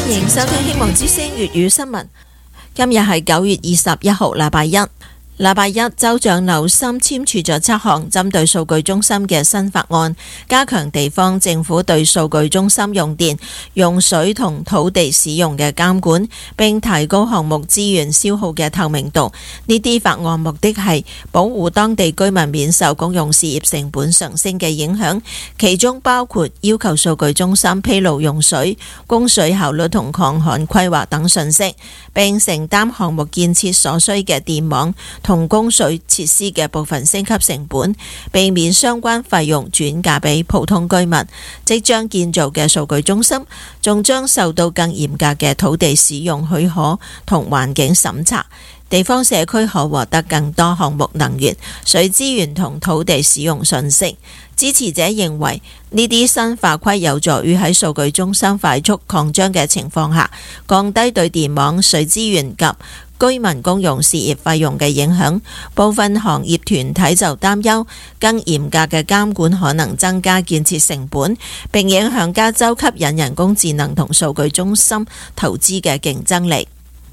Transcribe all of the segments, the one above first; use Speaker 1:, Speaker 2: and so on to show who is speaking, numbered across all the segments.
Speaker 1: 迎收聽希望之聲粵語新聞。今日係9月21號，禮拜一。禮拜一，州長紐森簽署咗7項針對數據中心嘅新法案，加強地方政府對數據中心用電、用水同土地使用嘅監管，並提高項目資源消耗嘅透明度。呢啲法案目的係保護當地居民免受公用事業成本上升嘅影響，其中包括要求數據中心披露用水、供水效率同抗旱規劃等信息，並承擔項目建設所需嘅電網同供水設施嘅部分升級成本，避免相關費用轉嫁俾普通居民。即將建造嘅數據中心仲將受到更嚴格嘅土地使用許可同環境審查，地方社區可獲得更多項目能源、水資源同土地使用信息。支持者認為呢啲新法規有助於喺數據中心快速擴張嘅情況下，降低對電網、水資源及居民公用事業費用嘅影響。部分行業團體就擔憂更嚴格嘅監管可能增加建設成本，並影響加州吸引人工智能同數據中心投資嘅競爭力。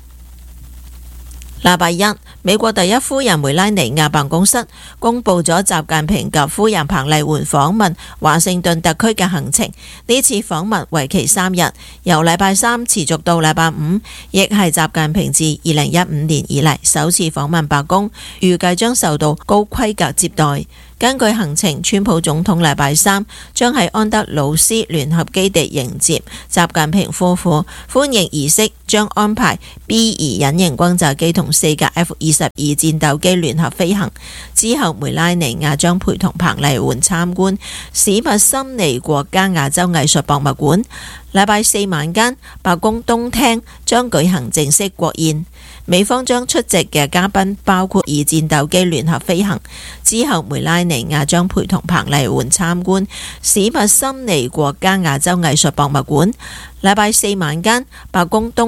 Speaker 1: 禮拜一，美國第一夫人梅拉尼亞辦公室公布咗習近平及夫人彭麗媛訪問華盛頓特區嘅行程。呢次訪問為期3日，由禮拜三持續到禮拜五，亦係習近平自2015年以嚟首次訪問白宮，預計將受到高規格接待。根據行程，川普總統禮拜三將喺安德魯斯聯合基地迎接習近平夫婦，歡迎儀式將安排 B-2隱形轟炸機同4架 F-22戰鬥機聯合飛行。之後，梅拉尼亞將陪同彭麗媛參觀史密森尼國家亞洲藝術博物館。禮拜四晚間，白宮東廳將舉行正式國宴，美方將出席嘅嘉賓包括2戰鬥機聯合飛行。之後，梅拉尼亞將陪同彭麗媛參觀史密森尼國家亞洲藝術博物館。禮拜四晚間，白宮東